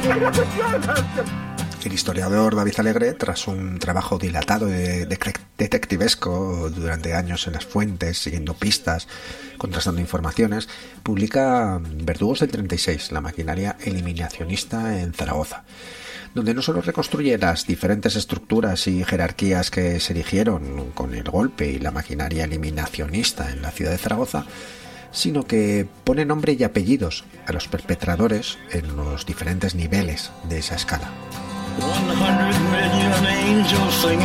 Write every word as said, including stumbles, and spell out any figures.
El historiador David Alegre, tras un trabajo dilatado de, de detectivesco durante años en las fuentes, siguiendo pistas, contrastando informaciones, publica Verdugos del treinta y seis, la maquinaria eliminacionista en Zaragoza, donde no solo reconstruye las diferentes estructuras y jerarquías que se erigieron con el golpe y la maquinaria eliminacionista en la ciudad de Zaragoza, sino que pone nombre y apellidos a los perpetradores en los diferentes niveles de esa escala. one hundred million angels singing